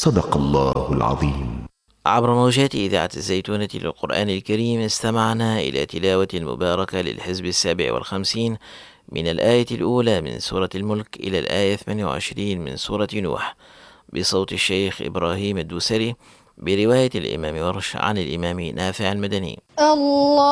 صدق الله العظيم. عبر موجات إذاعة الزيتونة للقرآن الكريم استمعنا إلى تلاوة مباركة للحزب 57 من الآية الأولى من سورة الملك إلى الآية 28 من سورة نوح بصوت الشيخ إبراهيم الدوسري برواية الإمام ورش عن الإمام نافع المدني. الله